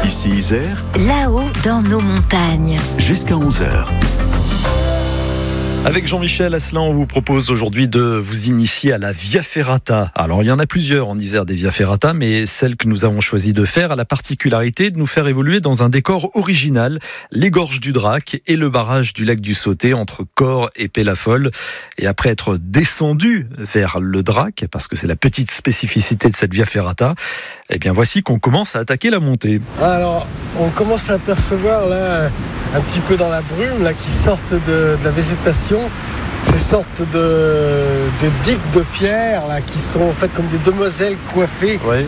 Ici Isère, là-haut dans nos montagnes. jusqu'à 11h. Avec Jean-Michel Asselin, on vous propose aujourd'hui de vous initier à la Via Ferrata. Alors, il y en a plusieurs en Isère des Via Ferrata, mais celle que nous avons choisi de faire a la particularité de nous faire évoluer dans un décor original, les gorges du Drac et le barrage du lac du Sauté entre Corre et Pellafol. Et après être descendu vers le Drac, parce que c'est la petite spécificité de cette Via Ferrata, eh bien voici qu'on commence à attaquer la montée. Alors, on commence à apercevoir là, un petit peu dans la brume, là, qui sortent de la végétation, ces sortes de digues de pierre là, qui sont faites comme des demoiselles coiffées. Ouais.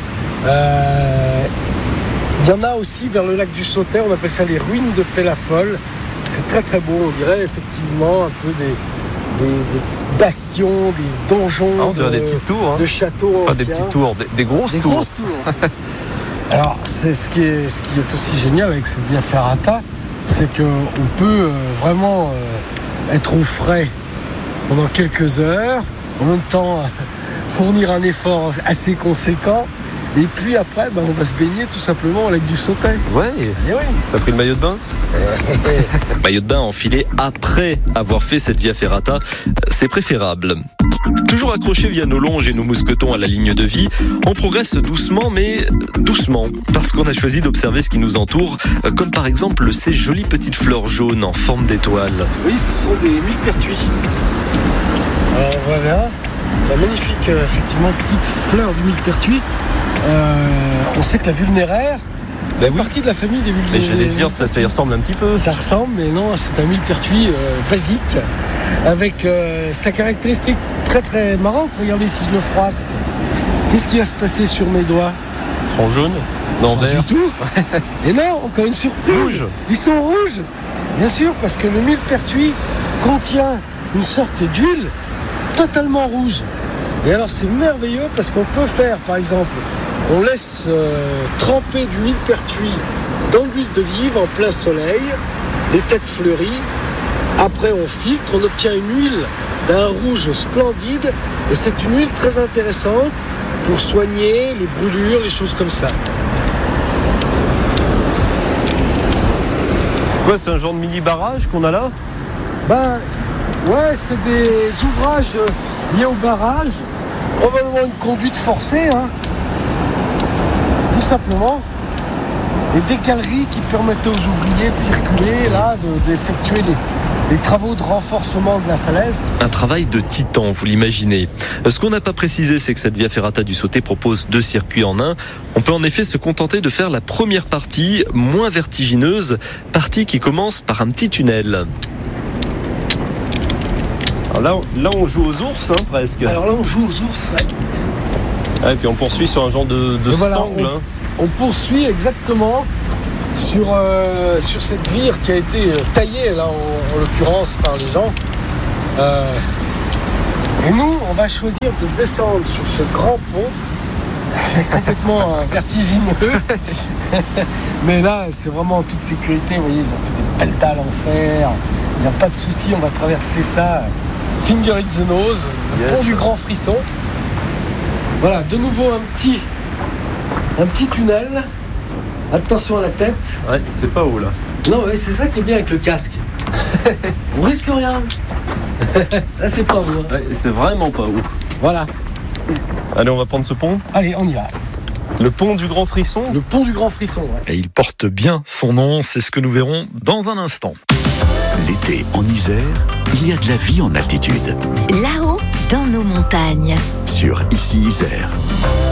Il y en a aussi vers le lac du Sautet, on appelle ça les ruines de Pellafol. C'est très très beau, on dirait effectivement un peu des bastions, des donjons, des petites tours, de châteaux anciens. des petites tours, des grosses tours. Grosses tours. Alors, c'est ce qui est aussi génial avec cette Via Ferrata, c'est qu'on peut vraiment être au frais pendant quelques heures, en même temps fournir un effort assez conséquent, et puis après, on va se baigner tout simplement au lac du Sautet. Ouais. Et oui. T'as pris le maillot de bain ? Maillot de bain enfilé après avoir fait cette Via Ferrata, c'est préférable. Toujours accroché via nos longes et nos mousquetons à la ligne de vie, on progresse doucement, mais doucement, parce qu'on a choisi d'observer ce qui nous entoure, comme par exemple ces jolies petites fleurs jaunes en forme d'étoile. Oui, ce sont des millepertuis. Alors on voit bien, la magnifique, effectivement, petite fleur du millepertuis. On sait que la vulnéraire fait partie de la famille des vulnéraires. Mais j'allais te dire, ça y ressemble un petit peu. Ça ressemble, mais non, c'est un millepertuis basique, avec sa caractéristique très très marrante. Regardez si je le froisse. Qu'est-ce qui va se passer sur mes doigts ? Ils sont jaunes ? Non, Pas verts. du tout. Et non, encore une surprise. Rouges. Ils sont rouges. Bien sûr, parce que le millepertuis contient une sorte d'huile totalement rouge. Et alors c'est merveilleux parce qu'on peut faire, par exemple, on laisse tremper du millepertuis dans l'huile d'olive en plein soleil, les têtes fleuries. Après on filtre, on obtient une huile d'un rouge splendide. Et c'est une huile très intéressante pour soigner les brûlures, les choses comme ça. C'est quoi, c'est un genre de mini barrage qu'on a là ? Ouais, c'est des ouvrages liés au barrage. Probablement une conduite forcée, tout simplement. Et des galeries qui permettaient aux ouvriers de circuler, là, d'effectuer les travaux de renforcement de la falaise. Un travail de titan, vous l'imaginez. Ce qu'on n'a pas précisé, c'est que cette Via Ferrata du Sauté propose 2 circuits en un. On peut en effet se contenter de faire la première partie, moins vertigineuse, partie qui commence par un petit tunnel. Alors là, on joue aux ours, presque. Alors là, on joue aux ours. Et puis on poursuit sur un genre de voilà, sangle. On poursuit exactement sur cette vire qui a été taillée, là, en l'occurrence, par les gens. Et nous, on va choisir de descendre sur ce grand pont, complètement vertigineux. Mais là, c'est vraiment en toute sécurité. Vous voyez, ils ont fait des belles dalles en fer. Il n'y a pas de souci, on va traverser ça. Finger in the nose, le pont du Grand Frisson. Voilà, de nouveau un petit tunnel. Attention à la tête. Ouais, c'est pas haut là. Non, ouais, c'est ça qui est bien avec le casque. On risque rien. Là, c'est pas haut. Ouais, c'est vraiment pas haut. Voilà. Allez, on va prendre ce pont. Allez, on y va. Le pont du Grand Frisson. Le pont du Grand Frisson, ouais. Et il porte bien son nom, c'est ce que nous verrons dans un instant. L'été en Isère, il y a de la vie en altitude. Là-haut dans nos montagnes. Sur Ici Isère.